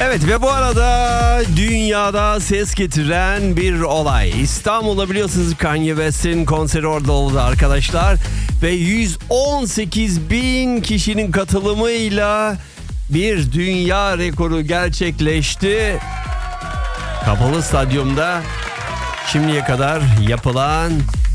Evet ve bu arada dünyada ses getiren bir olay. İstanbul'da biliyorsunuz Kanye West'in konseri orada oldu arkadaşlar. Ve 118 bin kişinin katılımıyla bir dünya rekoru gerçekleşti. Kapalı stadyumda şimdiye kadar yapılan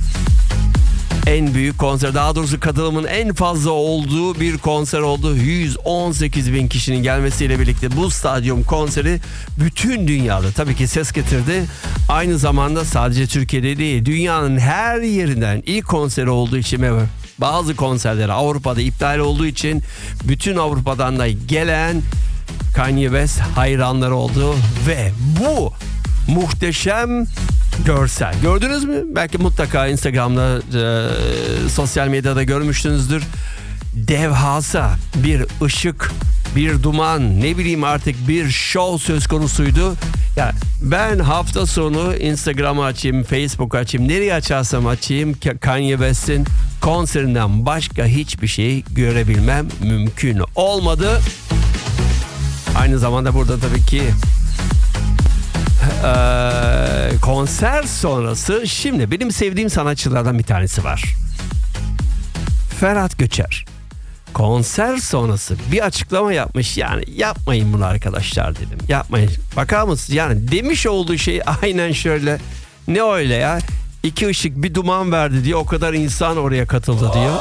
en büyük konser, daha doğrusu katılımın en fazla olduğu bir konser oldu. 118 bin kişinin gelmesiyle birlikte bu stadyum konseri bütün dünyada tabii ki ses getirdi. Aynı zamanda sadece Türkiye'de değil, dünyanın her yerinden ilk konseri olduğu için ve bazı konserler Avrupa'da iptal olduğu için bütün Avrupa'dan da gelen Kanye West hayranları oldu ve bu muhteşem görsel. Gördünüz mü? Belki mutlaka Instagram'da, sosyal medyada görmüşsünüzdür. Devasa bir ışık, bir duman, ne bileyim artık bir şov söz konusuydu. Ya ben hafta sonu Instagram'ı açayım, Facebook açayım, nereye açarsam açayım Kanye West'in konserinden başka hiçbir şey görebilmem mümkün olmadı. Aynı zamanda burada tabii ki konser sonrası şimdi benim sevdiğim sanatçılardan bir tanesi var. Ferhat Göçer. Konser sonrası bir açıklama yapmış. Yani yapmayın bunu arkadaşlar dedim. Yapmayın. Bakar mısın? Yani demiş olduğu şey aynen şöyle. Ne öyle ya? 2 ışık bir duman verdi diye o kadar insan oraya katıldı diyor.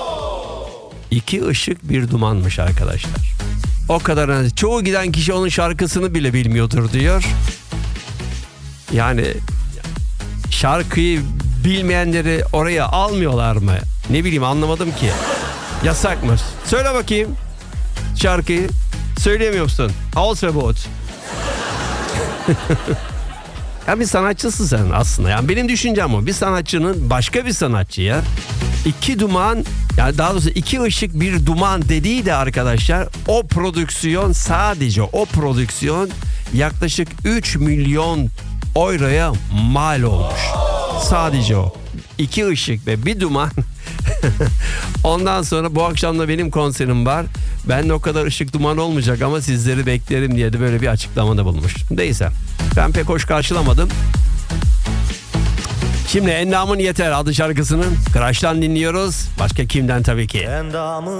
2 ışık bir dumanmış arkadaşlar. O kadar, yani çoğu giden kişi onun şarkısını bile bilmiyordur diyor. Yani şarkıyı bilmeyenleri oraya almıyorlar mı? Ne bileyim, anlamadım ki. Yasak mı? Söyle bakayım şarkıyı. Söyleyemiyor musun? Hausverbot. Ya bir sanatçısın sen aslında. Yani benim düşüncem o. Bir sanatçının başka bir sanatçıya 2 duman, yani daha doğrusu 2 ışık bir duman dediği de arkadaşlar, o prodüksiyon, sadece o prodüksiyon yaklaşık 3 milyon euroya mal olmuş. Sadece o. 2 ışık ve bir duman. Ondan sonra bu akşam da benim konserim var. Ben de o kadar ışık duman olmayacak ama sizleri beklerim diye de böyle bir açıklamada bulmuş. Neyse. Ben pek hoş karşılamadım. Şimdi Endamın Yeter adlı şarkısının Crush'tan dinliyoruz. Başka kimden tabii ki?